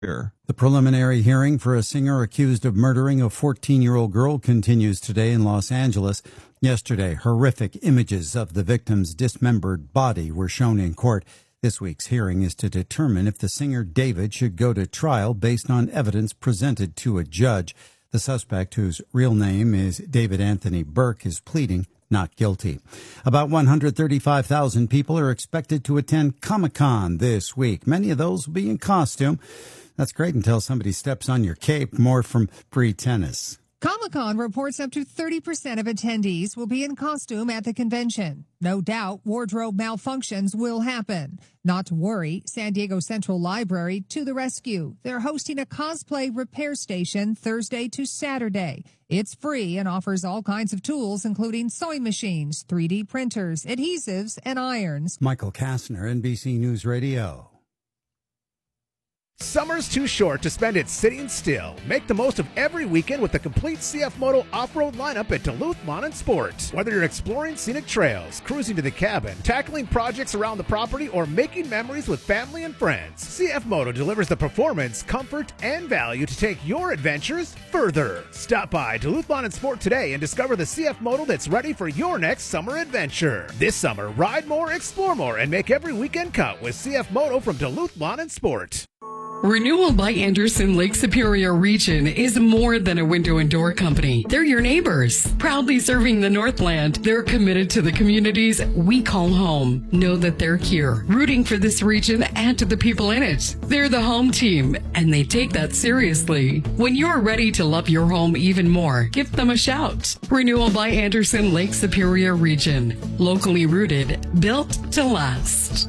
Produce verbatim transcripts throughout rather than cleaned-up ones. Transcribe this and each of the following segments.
The preliminary hearing for a singer accused of murdering a fourteen-year-old girl continues today in Los Angeles. Yesterday, horrific images of the victim's dismembered body were shown in court. This week's hearing is to determine if the singer David should go to trial based on evidence presented to a judge. The suspect, whose real name is David Anthony Burke, is pleading not guilty. About one hundred thirty-five thousand people are expected to attend Comic-Con this week. Many of those will be in costume. That's great until somebody steps on your cape. More from Bree Tennis. Comic-Con reports up to thirty percent of attendees will be in costume at the convention. No doubt wardrobe malfunctions will happen. Not to worry, San Diego Central Library to the rescue. They're hosting a cosplay repair station Thursday to Saturday. It's free and offers all kinds of tools, including sewing machines, three D printers, adhesives, and irons. Michael Kastner, N B C News Radio. Summer's too short to spend it sitting still. Make the most of every weekend with the complete C F Moto off-road lineup at Duluth Lawn and Sports. Whether you're exploring scenic trails, cruising to the cabin, tackling projects around the property, or making memories with family and friends, C F Moto delivers the performance, comfort, and value to take your adventures further. Stop by Duluth Lawn and Sport today and discover the C F Moto that's ready for your next summer adventure. This summer, ride more, explore more, and make every weekend count with C F Moto from Duluth Lawn and Sport. Renewal by Anderson Lake Superior Region is more than a window and door company. They're your neighbors. Proudly serving the Northland, they're committed to the communities we call home. Know that they're here, rooting for this region and to the people in it. They're the home team, and they take that seriously. When you're ready to love your home even more, give them a shout. Renewal by Anderson Lake Superior Region. Locally rooted, built to last.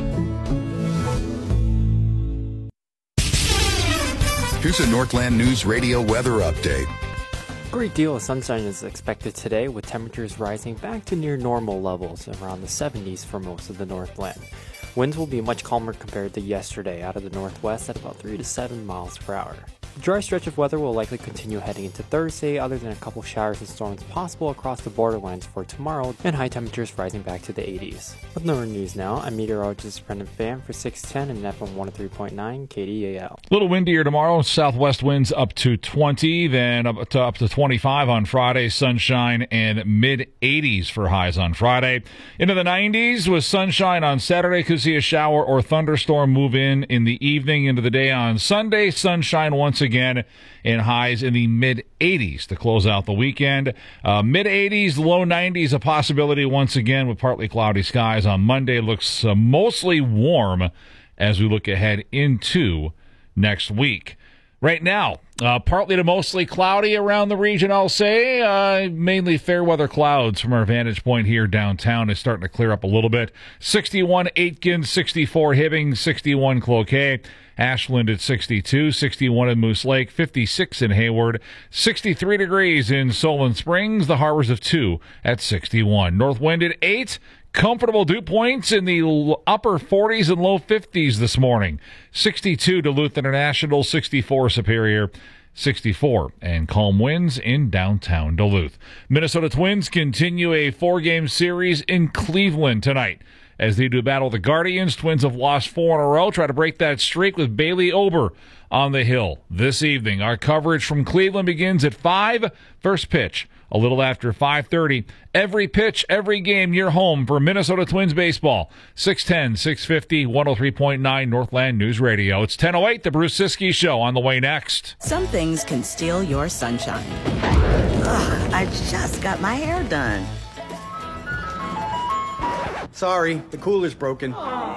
Here's a Northland News Radio weather update. A great deal of sunshine is expected today, with temperatures rising back to near normal levels around the seventies for most of the Northland. Winds will be much calmer compared to yesterday out of the northwest at about three to seven miles per hour. The dry stretch of weather will likely continue heading into Thursday, other than a couple showers and storms possible across the borderlines for tomorrow, and high temperatures rising back to the eighties. With no news now, I'm meteorologist Brendan Pham for six ten and F M one oh three point nine K D A L. A little windier tomorrow, southwest winds up to twenty, then up to, up to twenty-five on Friday, sunshine and mid-eighties for highs on Friday. Into the nineties with sunshine on Saturday, could see a shower or thunderstorm move in in the evening into the day on Sunday, sunshine once again, and highs in the mid-eighties to close out the weekend. Uh, mid-eighties, low nineties, a possibility once again with partly cloudy skies on Monday. Looks uh, mostly warm as we look ahead into next week. Right now, uh, partly to mostly cloudy around the region, I'll say. Uh, mainly fair weather clouds from our vantage point here downtown. Is starting to clear up a little bit. sixty-one Aitkin, sixty-four Hibbing, sixty-one Cloquet. Ashland at sixty-two, sixty-one in Moose Lake, fifty-six in Hayward, sixty-three degrees in Solon Springs, the Harbors of two at sixty-one. North wind at eight, comfortable dew points in the upper forties and low fifties this morning. sixty-two Duluth International, sixty-four Superior, sixty-four, and calm winds in downtown Duluth. Minnesota Twins continue a four-game series in Cleveland tonight. As they do battle the Guardians, Twins have lost four in a row. Try to break that streak with Bailey Ober on the hill this evening. Our coverage from Cleveland begins at five. First pitch a little after five thirty. Every pitch, every game, you're home for Minnesota Twins baseball. six ten, six fifty, one oh three point nine Northland News Radio. It's ten oh eight, the Bruce Siskey Show on the way next. Some things can steal your sunshine. Ugh, I just got my hair done. Sorry, the cooler's broken.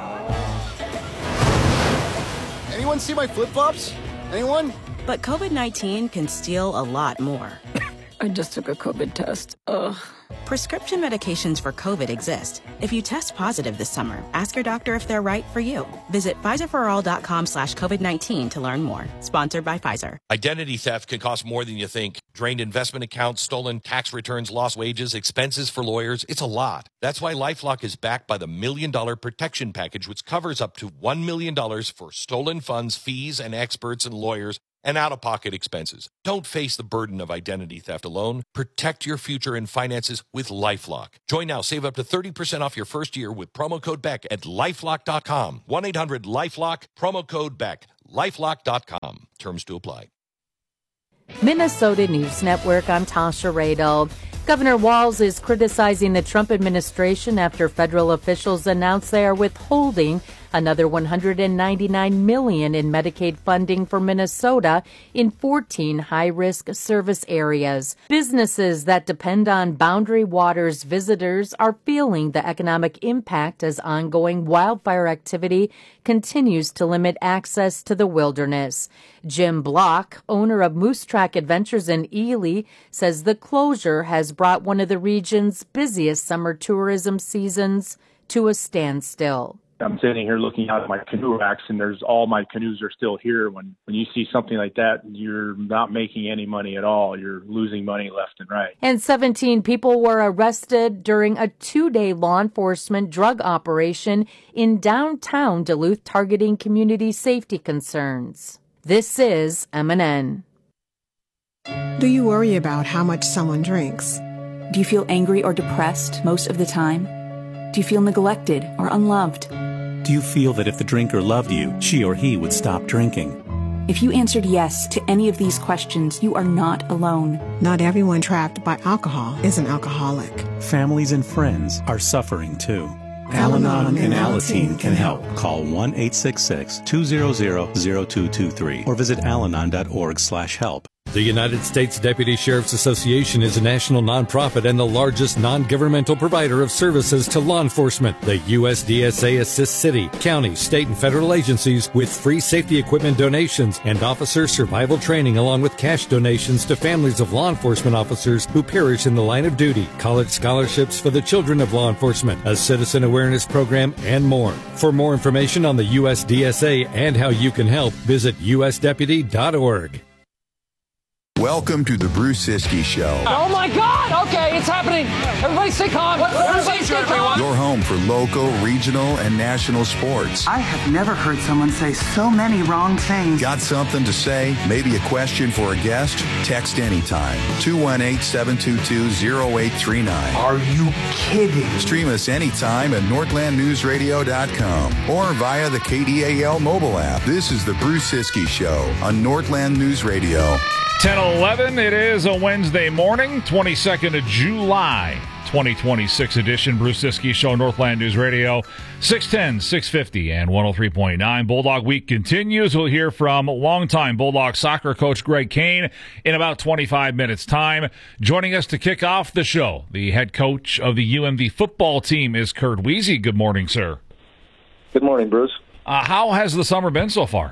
Anyone see my flip-flops? Anyone? But COVID nineteen can steal a lot more. I just took a COVID test. Ugh. Prescription medications for COVID exist. If you test positive this summer, ask your doctor if they're right for you. Visit Pfizerforall.com slash COVID-19 to learn more. Sponsored by Pfizer. Identity theft can cost more than you think. Drained investment accounts, stolen tax returns, lost wages, expenses for lawyers. It's a lot. That's why LifeLock is backed by the Million Dollar Protection Package, which covers up to one million dollars for stolen funds, fees, and experts and lawyers, and out-of-pocket expenses. Don't face the burden of identity theft alone. Protect your future and finances with LifeLock. Join now. Save up to thirty percent off your first year with promo code BECK at LifeLock dot com. one eight hundred LifeLock, promo code BECK. LifeLock dot com. Terms to apply. Minnesota News Network, I'm Tasha Radel. Governor Walz is criticizing the Trump administration after federal officials announced they are withholding another one hundred ninety-nine million dollars in Medicaid funding for Minnesota in fourteen high-risk service areas. Businesses that depend on Boundary Waters visitors are feeling the economic impact as ongoing wildfire activity continues to limit access to the wilderness. Jim Block, owner of Moose Track Adventures in Ely, says the closure has brought one of the region's busiest summer tourism seasons to a standstill. I'm sitting here looking out at my canoe racks, and there's all my canoes are still here. When when you see something like that, you're not making any money at all. You're losing money left and right. And seventeen people were arrested during a two-day law enforcement drug operation in downtown Duluth targeting community safety concerns. This is M N N. Do you worry about how much someone drinks? Do you feel angry or depressed most of the time? Do you feel neglected or unloved? Do you feel that if the drinker loved you, she or he would stop drinking? If you answered yes to any of these questions, you are not alone. Not everyone trapped by alcohol is an alcoholic. Families and friends are suffering too. Al-Anon and Alateen can help. Call one eight six six, two zero zero, zero two two three or visit alanon dot org slash help. The United States Deputy Sheriff's Association is a national nonprofit and the largest non-governmental provider of services to law enforcement. The U S D S A assists city, county, state, and federal agencies with free safety equipment donations and officer survival training, along with cash donations to families of law enforcement officers who perish in the line of duty, college scholarships for the children of law enforcement, a citizen awareness program, and more. For more information on the U S D S A and how you can help, visit u s deputy dot org. Welcome to the Bruce Siskey Show. Oh my God! Okay, it's happening. Everybody stay calm. Everybody stay calm. Your home for local, regional, and national sports. I have never heard someone say so many wrong things. Got something to say? Maybe a question for a guest? Text anytime. two one eight, seven two two, zero eight three nine. Are you kidding? Stream us anytime at northland news radio dot com or via the K D A L mobile app. This is the Bruce Siskey Show on Northland News Radio. ten eleven, it is a Wednesday morning, twenty-second of July, twenty twenty-six edition. Bruce Siskey Show, Northland News Radio, six ten, six fifty, and one oh three point nine. Bulldog Week continues. We'll hear from longtime Bulldog soccer coach Greg Kane in about twenty-five minutes' time. Joining us to kick off the show, the head coach of the U M D football team is Curt Wiese. Good morning, sir. Good morning, Bruce. Uh, how has the summer been so far?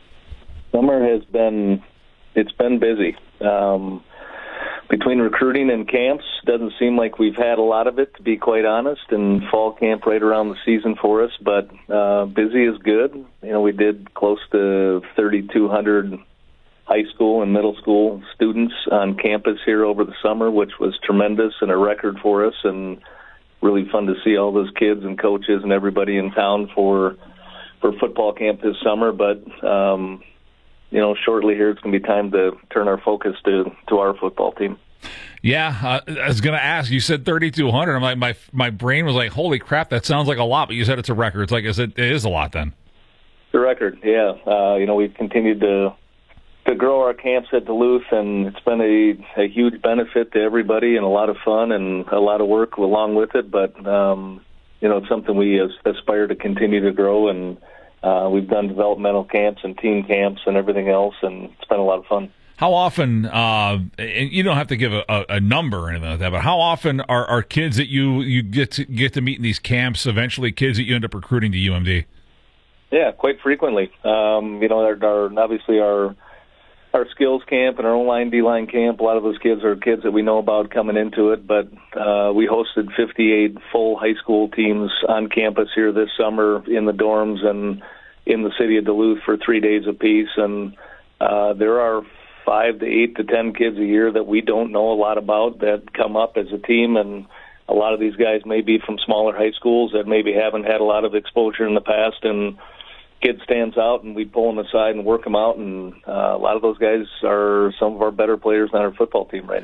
Summer has been... It's been busy. Um, between recruiting and camps, doesn't seem like we've had a lot of it, to be quite honest, and fall camp right around the season for us, but uh, busy is good. You know, we did close to thirty-two hundred high school and middle school students on campus here over the summer, which was tremendous and a record for us, and really fun to see all those kids and coaches and everybody in town for for football camp this summer, but... Um, You know, shortly here, it's going to be time to turn our focus to, to our football team. Yeah, uh, I was going to ask. You said thirty-two hundred. I'm like, my my brain was like, "Holy crap, that sounds like a lot." But you said it's a record. It's like, is it? It is a lot then. It's a record, yeah. Uh, you know, we've continued to to grow our camps at Duluth, and it's been a, a huge benefit to everybody, and a lot of fun, and a lot of work along with it. But um, you know, it's something we aspire to continue to grow, and Uh, we've done developmental camps and team camps and everything else, and it's been a lot of fun. How often, uh, and you don't have to give a, a, a number or anything like that, but how often are, are kids that you, you get to get to meet in these camps eventually kids that you end up recruiting to U M D? Yeah, quite frequently. Um, you know, our, our, obviously our our skills camp and our O-line, D-line camp, a lot of those kids are kids that we know about coming into it, but uh, we hosted fifty-eight full high school teams on campus here this summer in the dorms and in the city of Duluth for three days apiece, and uh, there are five to eight to ten kids a year that we don't know a lot about that come up as a team, and a lot of these guys may be from smaller high schools that maybe haven't had a lot of exposure in the past, and kid stands out, and we pull them aside and work them out, and uh, a lot of those guys are some of our better players on our football team right now.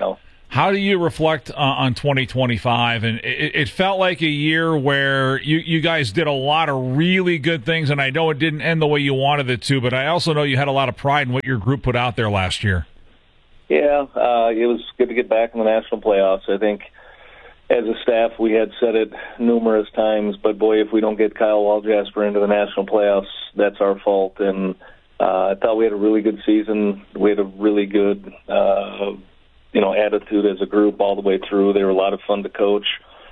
How do you reflect uh, on twenty twenty-five? And it, it felt like a year where you, you guys did a lot of really good things, and I know it didn't end the way you wanted it to, but I also know you had a lot of pride in what your group put out there last year. Yeah, uh, it was good to get back in the national playoffs. I think as a staff we had said it numerous times, but boy, if we don't get Kyle Walljasper into the national playoffs, that's our fault. And uh, I thought we had a really good season. We had a really good uh you know, attitude as a group all the way through. They were a lot of fun to coach.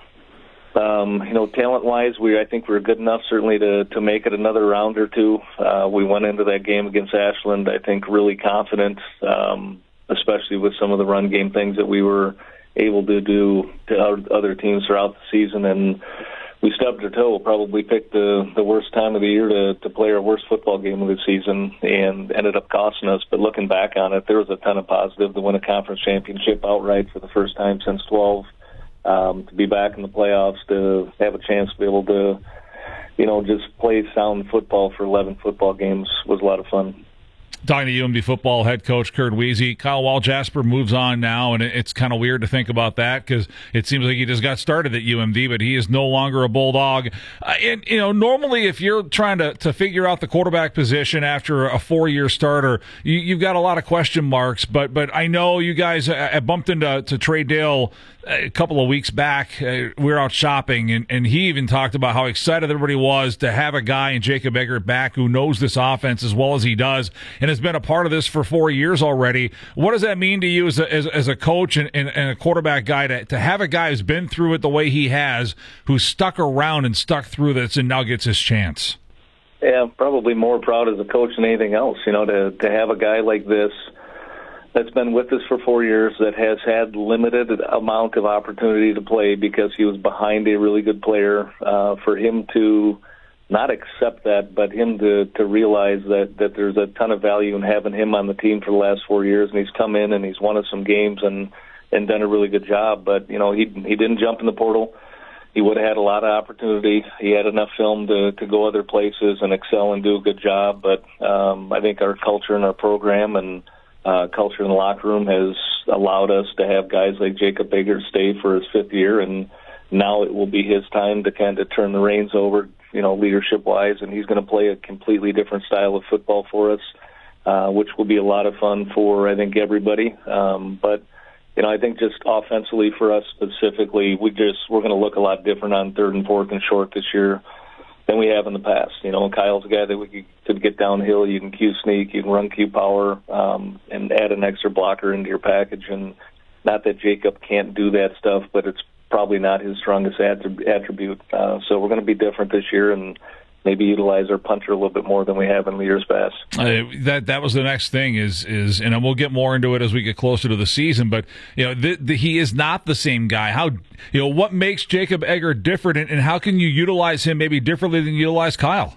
Um, you know, talent-wise, we I think we were good enough certainly to to make it another round or two. Uh, we went into that game against Ashland, I think, really confident, um, especially with some of the run game things that we were able to do to other teams throughout the season. And we stubbed our toe, probably picked the, the worst time of the year to, to play our worst football game of the season, and ended up costing us. But looking back on it, there was a ton of positive to win a conference championship outright for the first time since twelve, um, to be back in the playoffs, to have a chance to be able to, you know, just play sound football for eleven football games was a lot of fun. Talking to U M D football head coach Curt Wiese. Kyle Walljasper moves on now, and it's kind of weird to think about that because it seems like he just got started at U M D, but he is no longer a Bulldog. Uh, and, you know, normally if you're trying to, to figure out the quarterback position after a four-year starter, you, you've got a lot of question marks, but but I know you guys uh, bumped into to Trey Dale a couple of weeks back. Uh, we were out shopping, and, and he even talked about how excited everybody was to have a guy in Jacob Eggert back who knows this offense as well as he does and has been a part of this for four years already. What does that mean to you as a, as, as a coach and, and, and a quarterback guy to, to have a guy who's been through it the way he has, who's stuck around and stuck through this and now gets his chance? Yeah, probably more proud as a coach than anything else, you know, to, to have a guy like this that's been with us for four years, that has had limited amount of opportunity to play because he was behind a really good player, uh, for him to not accept that, but him to, to realize that, that there's a ton of value in having him on the team for the last four years, and he's come in and he's won us some games and, and done a really good job. But, you know, he he didn't jump in the portal. He would have had a lot of opportunity. He had enough film to, to go other places and excel and do a good job. But um, I think our culture and our program and uh, culture in the locker room has allowed us to have guys like Jacob Eggert stay for his fifth year, and now it will be his time to kind of turn the reins over, you know, leadership-wise, and he's going to play a completely different style of football for us, uh, which will be a lot of fun for, I think, everybody. Um, but, you know, I think just offensively for us specifically, we just, we're going to look a lot different on third and fourth and short this year than we have in the past. You know, Kyle's a guy that we could get downhill. You can Q sneak, you can run Q power, um, and add an extra blocker into your package. And not that Jacob can't do that stuff, but it's probably not his strongest attribute. Uh, so we're going to be different this year and maybe utilize our punter a little bit more than we have in the years past. Uh, that that was the next thing is is, and we'll get more into it as we get closer to the season. But you know, the, the, he is not the same guy. How you know what makes Jacob Eggert different, and, and how can you utilize him maybe differently than you utilize Kyle?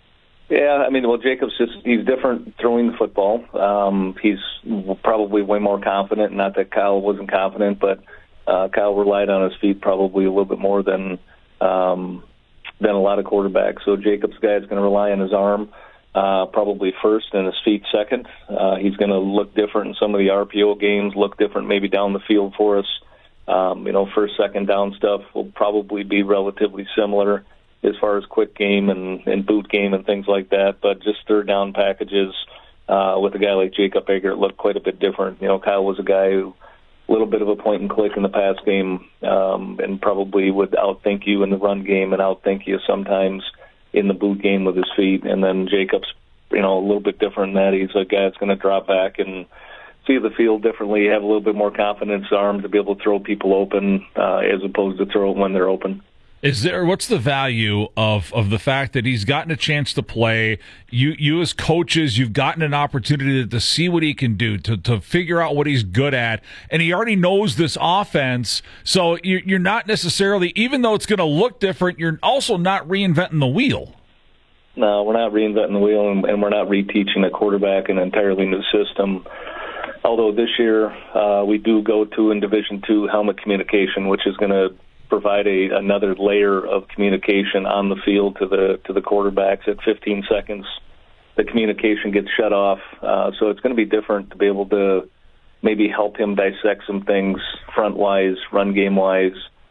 Yeah, I mean, well, Jacob's just, he's different throwing the football. Um, he's probably way more confident. Not that Kyle wasn't confident, but uh, Kyle relied on his feet probably a little bit more than um, than a lot of quarterbacks. So Jacob's guy is going to rely on his arm uh, probably first and his feet second. Uh, he's going to look different in some of the R P O games, look different maybe down the field for us. Um, you know, first, second down stuff will probably be relatively similar as far as quick game and, and boot game and things like that. But just third down packages uh, with a guy like Jacob Eggert look quite a bit different. You know, Kyle was a guy who a little bit of a point and click in the pass game, um, and probably would outthink you in the run game and outthink you sometimes in the boot game with his feet. And then Jacob's, you know, a little bit different in that he's a guy that's going to drop back and see the field differently, have a little bit more confidence, arm to be able to throw people open uh, as opposed to throw when they're open. Is there, what's the value of, of the fact that he's gotten a chance to play? You you as coaches, you've gotten an opportunity to, to see what he can do, to, to figure out what he's good at, and he already knows this offense. So you, you're not necessarily, even though it's going to look different, you're also not reinventing the wheel. No, we're not reinventing the wheel, and, and we're not reteaching a quarterback an entirely new system. Although this year uh, we do go to in Division Two helmet communication, which is going to provide a another layer of communication on the field to the to the quarterbacks. At fifteen seconds, the communication gets shut off. Uh, so it's going to be different to be able to maybe help him dissect some things front-wise, run game-wise,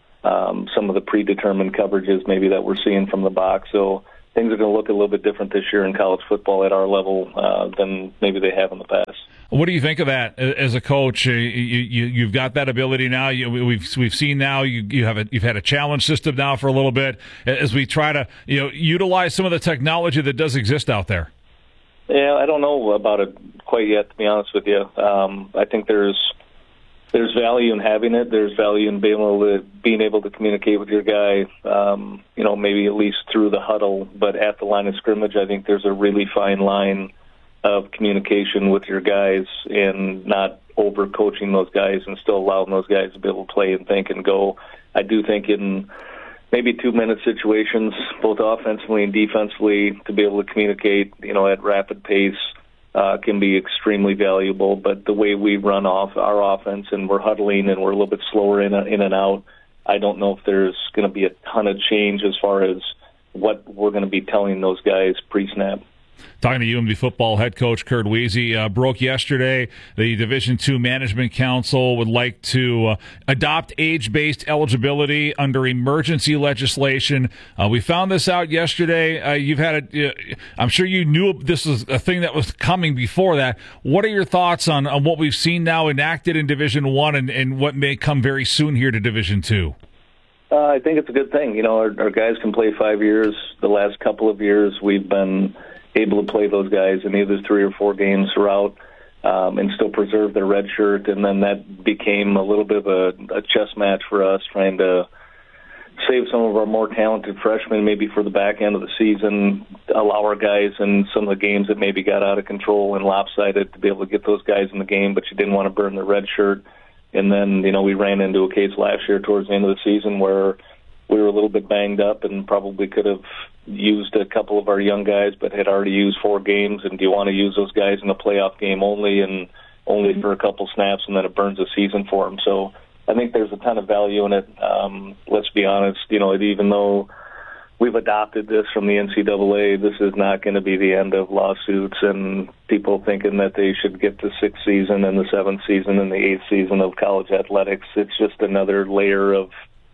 um, some of the predetermined coverages maybe that we're seeing from the box. So things are going to look a little bit different this year in college football at our level uh, than maybe they have in the past. What do you think of that as a coach? You, you, you've got that ability now. You, we've we've seen now you you have a, you've had a challenge system now for a little bit as we try to you know utilize some of the technology that does exist out there. Yeah, I don't know about it quite yet, to be honest with you. Um, I think there's there's value in having it. There's value in being able to being able to communicate with your guy. Um, you know, maybe at least through the huddle, but at the line of scrimmage, I think there's a really fine line of communication with your guys and not over coaching those guys and still allowing those guys to be able to play and think and go. I do think in maybe two minute situations, both offensively and defensively, to be able to communicate, you know, at rapid pace uh, can be extremely valuable. But the way we run off our offense and we're huddling and we're a little bit slower in, in and out, I don't know if there's going to be a ton of change as far as what we're going to be telling those guys pre-snap. Talking to U M D football head coach Curt Wiese, uh, broke yesterday. The Division two Management Council would like to uh, adopt age-based eligibility under emergency legislation. Uh, we found this out yesterday. Uh, you've had a, uh, I'm sure you knew this was a thing that was coming before that. What are your thoughts on, on what we've seen now enacted in Division one and, and what may come very soon here to Division two? Uh, I think it's a good thing. You know, our, our guys can play five years. The last couple of years we've been able to play those guys in either three or four games throughout um, and still preserve their red shirt. And then that became a little bit of a, a chess match for us, trying to save some of our more talented freshmen maybe for the back end of the season, allow our guys in some of the games that maybe got out of control and lopsided to be able to get those guys in the game, but you didn't want to burn their red shirt. And then, you know, we ran into a case last year towards the end of the season where we were a little bit banged up and probably could have used a couple of our young guys, but had already used four games. And do you want to use those guys in a playoff game only and only for a couple snaps, and then it burns a season for them? So I think there's a ton of value in it. Um, let's be honest, you know, even though we've adopted this from the N C double A, this is not going to be the end of lawsuits and people thinking that they should get the sixth season and the seventh season and the eighth season of college athletics. It's just another layer of,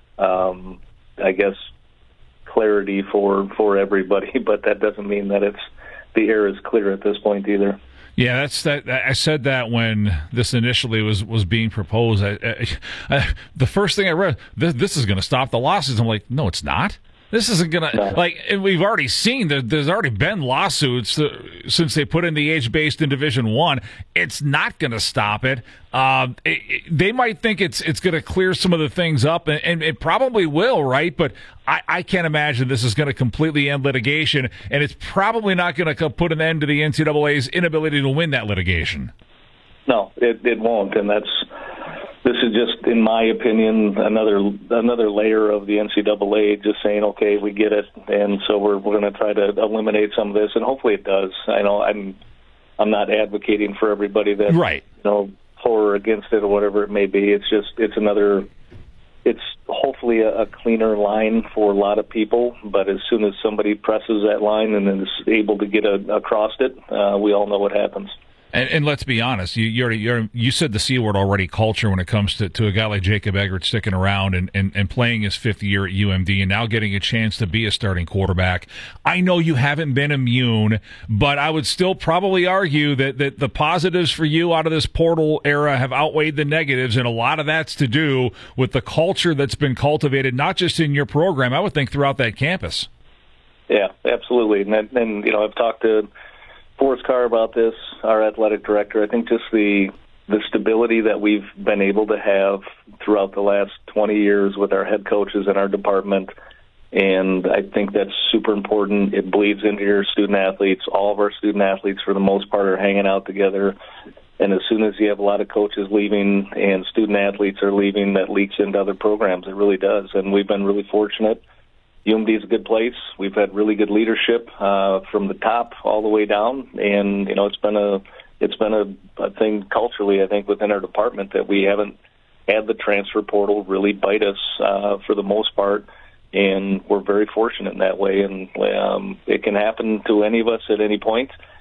um, I guess, clarity for, for everybody, but that doesn't mean that it's the air is clear at this point either. Yeah, that's that. I said that when this initially was, was being proposed. I, I, I, the first thing I read, this, this is going to stop the lawsuits. I'm like, no, it's not. This isn't going to, no. like, and we've already seen that there's already been lawsuits uh, since they put in the age-based in Division One. It's not going to stop it. Uh, it, it. They might think it's it's going to clear some of the things up, and, and it probably will, right? But I, I can't imagine this is going to completely end litigation, and it's probably not going to put an end to the N C double A's inability to win that litigation. No, it, it won't, and that's... This is just, in my opinion, another another layer of the N C double A just saying, okay, we get it, and so we're we're going to try to eliminate some of this, and hopefully it does. I know I'm I'm not advocating for everybody that right. you know for or against it or whatever it may be. It's just it's another. It's hopefully a, a cleaner line for a lot of people, but as soon as somebody presses that line and is able to get a, across it, uh, we all know what happens. And, and let's be honest, you you're, you're, you said the C word already, culture, when it comes to, to a guy like Jacob Eggert sticking around and, and, and playing his fifth year at U M D and now getting a chance to be a starting quarterback. I know you haven't been immune, but I would still probably argue that, that the positives for you out of this portal era have outweighed the negatives, and a lot of that's to do with the culture that's been cultivated, not just in your program, I would think throughout that campus. Yeah, absolutely. And, and you know, I've talked to Forrest Carr about this, our athletic director. I think just the the stability that we've been able to have throughout the last twenty years with our head coaches in our department, and I think that's super important. It bleeds into your student athletes. All of our student athletes, for the most part, are hanging out together. And as soon as you have a lot of coaches leaving and student athletes are leaving, that leaks into other programs. It really does. And we've been really fortunate. U M D is a good place. We've had really good leadership uh, from the top all the way down, and you know it's been a it's been a, a thing culturally, I think, within our department that we haven't had the transfer portal really bite us uh, for the most part, and we're very fortunate in that way. And um, it can happen to any of us at any point,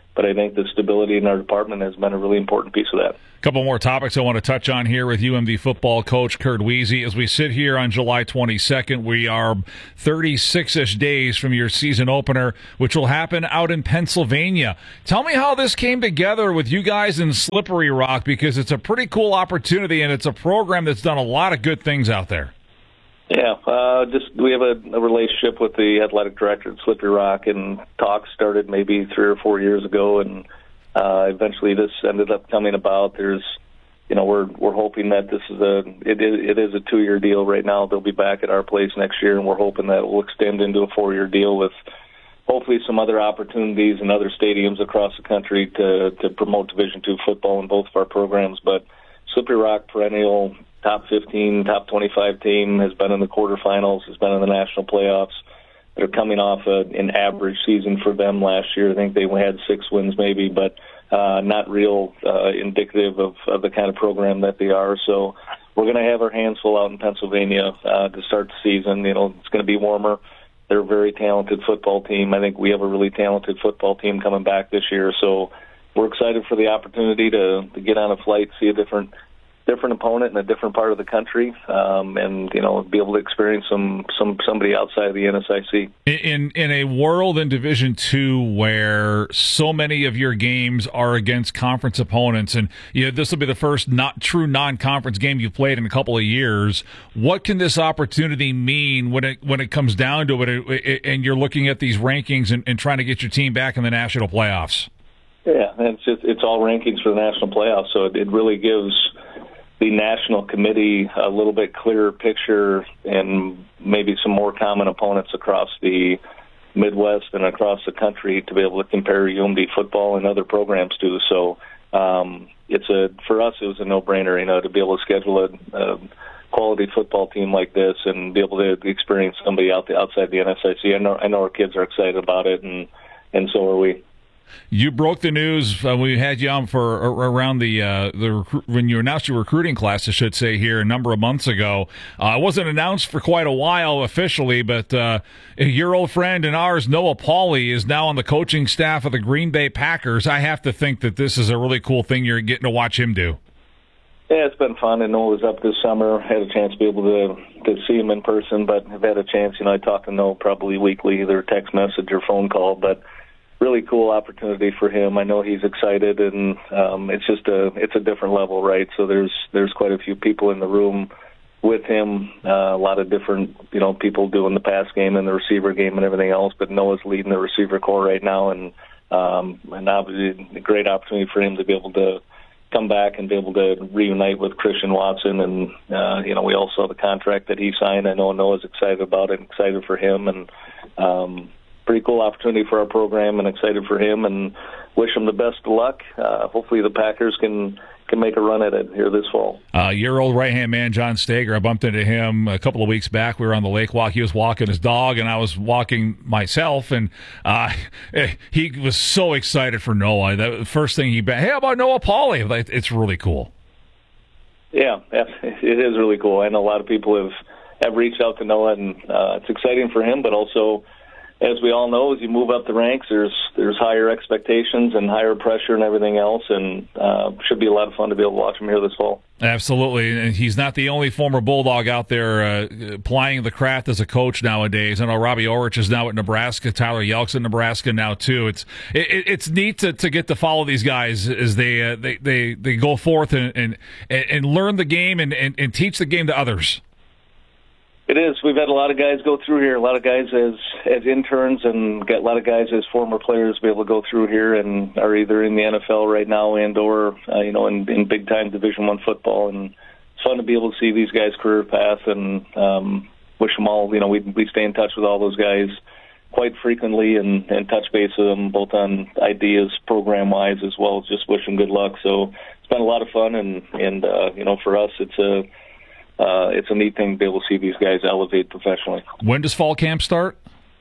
but I think the stability in our department has been a really important piece of that. A couple more topics I want to touch on here with U M D football coach Curt Wiese. As we sit here on July twenty-second, we are thirty-six-ish days from your season opener, which will happen out in Pennsylvania. Tell me how this came together with you guys in Slippery Rock, because it's a pretty cool opportunity, and it's a program that's done a lot of good things out there. Yeah, uh, just we have a, a relationship with the athletic director at Slippery Rock, and talks started maybe three or four years ago, and Uh, eventually, this ended up coming about. There's, you know, we're we're hoping that this is a it is it is a two year deal right now. They'll be back at our place next year, and we're hoping that it will extend into a four year deal with hopefully some other opportunities in other stadiums across the country to to promote Division two football in both of our programs. But Slippery Rock, perennial top fifteen, top twenty-five team, has been in the quarterfinals, has been in the national playoffs. They're coming off a, an average season for them last year. I think they had six wins maybe, but uh, not real uh, indicative of, of the kind of program that they are. So we're going to have our hands full out in Pennsylvania uh, to start the season. You know, it's going to be warmer. They're a very talented football team. I think we have a really talented football team coming back this year. So we're excited for the opportunity to, to get on a flight, see a different different opponent in a different part of the country, um, and you know, be able to experience some some somebody outside of the N S I C. In in a world in Division Two where so many of your games are against conference opponents, and you know, this will be the first not true non-conference game you've played in a couple of years, what can this opportunity mean when it when it comes down to it, and you're looking at these rankings and, and trying to get your team back in the national playoffs? Yeah, it's just, it's all rankings for the national playoffs, so it, it really gives the national committee a little bit clearer picture and maybe some more common opponents across the Midwest and across the country to be able to compare U M D football and other programs to. So um, it's a for us it was a no-brainer, you know, to be able to schedule a, a quality football team like this and be able to experience somebody out the, outside the N S I C. I know I know our kids are excited about it, and and so are we. You broke the news uh, we had you on for around the uh, the recru- when you announced your recruiting class, I should say, here a number of months ago. Uh, it wasn't announced for quite a while officially, but uh, your old friend and ours, Noah Pauley, is now on the coaching staff of the Green Bay Packers. I have to think that this is a really cool thing you're getting to watch him do. Yeah, it's been fun. And Noah was up this summer. Had a chance to be able to to see him in person, but have had a chance. You know, I talk to Noah probably weekly, either text message or phone call, but. Really cool opportunity for him. I know he's excited, and um, it's just a it's a different level, right? So there's there's quite a few people in the room with him, uh, a lot of different you know people doing the pass game and the receiver game and everything else. But Noah's leading the receiver core right now, and um, and obviously a great opportunity for him to be able to come back and be able to reunite with Christian Watson. And uh, you know we all saw the contract that he signed. I know Noah's excited about it, excited for him, and. Um, Pretty cool opportunity for our program, and excited for him, and wish him the best of luck. Uh, hopefully the Packers can can make a run at it here this fall. Uh, your old right-hand man, John Stager, I bumped into him a couple of weeks back. We were on the lake walk. He was walking his dog, and I was walking myself, and uh, he was so excited for Noah. The first thing he hey, how about Noah Pauley? It's really cool. Yeah, it is really cool. I know a lot of people have, have reached out to Noah, and uh, it's exciting for him, but also as we all know, as you move up the ranks, there's there's higher expectations and higher pressure and everything else, and uh, should be a lot of fun to be able to watch him here this fall. Absolutely, and he's not the only former Bulldog out there uh, plying the craft as a coach nowadays. I know Robbie Orich is now at Nebraska. Tyler Yelk's in Nebraska now too. It's it, it's neat to, to get to follow these guys as they uh, they, they they go forth and and, and learn the game and, and, and teach the game to others. It is. We've had a lot of guys go through here, a lot of guys as as interns, and got a lot of guys as former players be able to go through here and are either in the N F L right now and or uh, you know in, in big time Division One football. And it's fun to be able to see these guys' career path, and um, wish them all. You know, we we stay in touch with all those guys quite frequently and, and touch base with them both on ideas, program wise, as well as just wish them good luck. So it's been a lot of fun, and and uh, you know for us it's a Uh, it's a neat thing to be able to see these guys elevate professionally. When does fall camp start?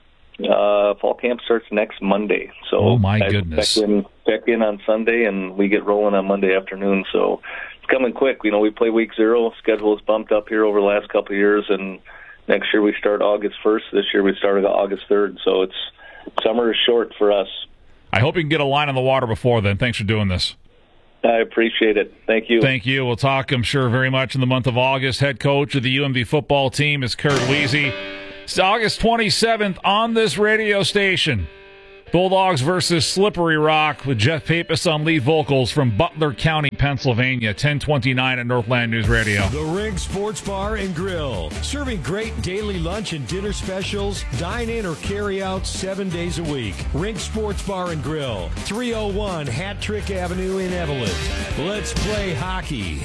Uh, fall camp starts next Monday. So oh, my I goodness. Check in, check in on Sunday, and we get rolling on Monday afternoon. So it's coming quick. You know, we play week zero. Schedule is bumped up here over the last couple of years, and next year we start August first. This year we started August third. So it's summer is short for us. I hope you can get a line on the water before then. Thanks for doing this. I appreciate it. Thank you. Thank you. We'll talk, I'm sure, very much in the month of August. Head coach of the U M D football team is Kurt Weezy. It's August twenty-seventh on this radio station. Bulldogs versus Slippery Rock with Jeff Pappas on lead vocals from Butler County, Pennsylvania. ten twenty-nine at Northland News Radio. The Ring Sports Bar and Grill. Serving great daily lunch and dinner specials. Dine in or carry out seven days a week. Ring Sports Bar and Grill. three oh one Hat Trick Avenue in Evelyn. Let's play hockey.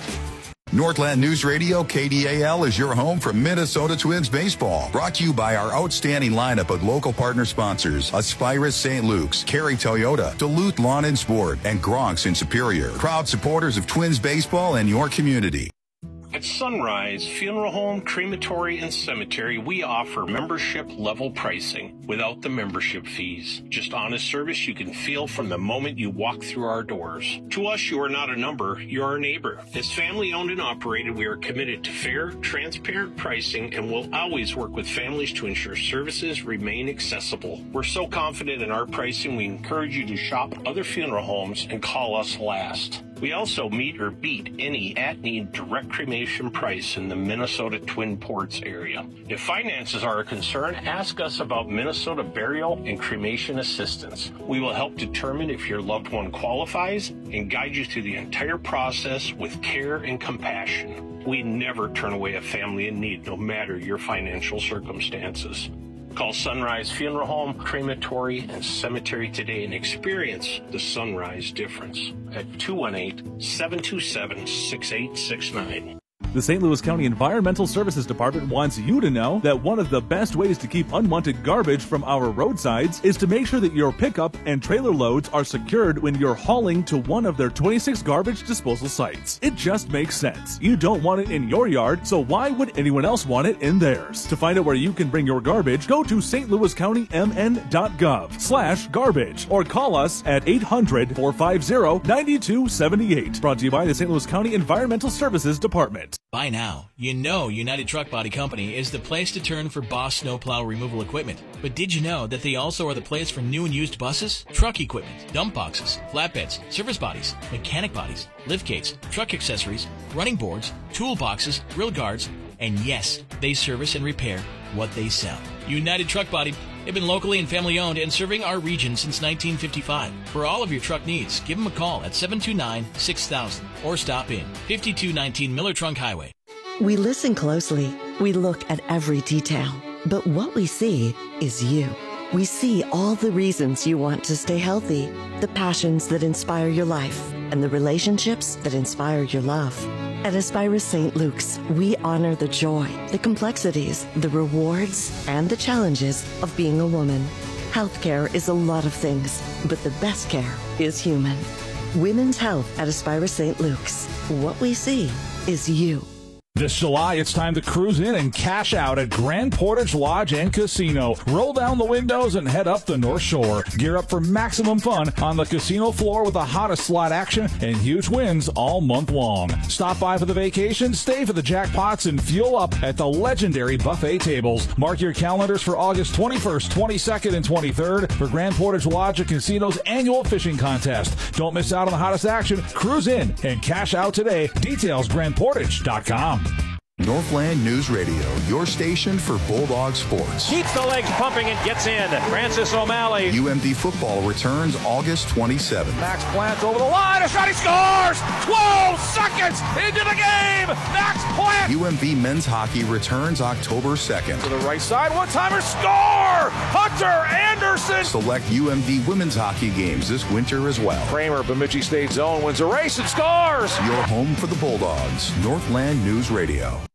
Northland News Radio, K D A L, is your home for Minnesota Twins baseball. Brought to you by our outstanding lineup of local partner sponsors, Aspirus Saint Luke's, Carey Toyota, Duluth Lawn and Sport, and Gronks in Superior. Proud supporters of Twins baseball and your community. At Sunrise Funeral Home, Crematory, and Cemetery, we offer membership-level pricing without the membership fees. Just honest service you can feel from the moment you walk through our doors. To us, you are not a number, you're our neighbor. As family-owned and operated, we are committed to fair, transparent pricing and will always work with families to ensure services remain accessible. We're so confident in our pricing, we encourage you to shop other funeral homes and call us last. We also meet or beat any at-need direct cremation price in the Minnesota Twin Ports area. If finances are a concern, ask us about Minnesota burial and cremation assistance. We will help determine if your loved one qualifies and guide you through the entire process with care and compassion. We never turn away a family in need, no matter your financial circumstances. Call Sunrise Funeral Home, Crematory, and Cemetery today and experience the Sunrise difference at two one eight, seven two seven, six eight six nine. The Saint Louis County Environmental Services Department wants you to know that one of the best ways to keep unwanted garbage from our roadsides is to make sure that your pickup and trailer loads are secured when you're hauling to one of their twenty-six garbage disposal sites. It just makes sense. You don't want it in your yard, so why would anyone else want it in theirs? To find out where you can bring your garbage, go to S T Louis County M N dot gov slash garbage or call us at eight hundred, four five zero, nine two seven eight. Brought to you by the Saint Louis County Environmental Services Department. By now, you know United Truck Body Company is the place to turn for Boss snowplow removal equipment. But did you know that they also are the place for new and used buses, truck equipment, dump boxes, flatbeds, service bodies, mechanic bodies, lift gates, truck accessories, running boards, toolboxes, grill guards, and yes, they service and repair what they sell. United Truck Body. They've been locally and family owned and serving our region since nineteen fifty-five. For all of your truck needs, give them a call at seven two nine, six thousand or stop in fifty-two nineteen Miller Trunk Highway. We listen closely. We look at every detail. But what we see is you. We see all the reasons you want to stay healthy, the passions that inspire your life, and the relationships that inspire your love. At Aspirus Saint Luke's, we honor the joy, the complexities, the rewards, and the challenges of being a woman. Healthcare is a lot of things, but the best care is human. Women's health at Aspirus Saint Luke's. What we see is you. This July, it's time to cruise in and cash out at Grand Portage Lodge and Casino. Roll down the windows and head up the North Shore. Gear up for maximum fun on the casino floor with the hottest slot action and huge wins all month long. Stop by for the vacation, stay for the jackpots, and fuel up at the legendary buffet tables. Mark your calendars for August twenty-first, twenty-second, and twenty-third for Grand Portage Lodge and Casino's annual fishing contest. Don't miss out on the hottest action. Cruise in and cash out today. Details grand portage dot com. Northland News Radio, your station for Bulldog sports. Keeps the legs pumping and gets in. Francis O'Malley. U M D football returns August twenty-seventh. Max Plant over the line. A shot. He scores. twelve seconds into the game. Max Plant. U M D men's hockey returns October second. To the right side. One-timer. Score. Hunter Anderson. Select U M D women's hockey games this winter as well. Kramer, Bemidji State Zone, wins a race and scores. Your home for the Bulldogs. Northland News Radio.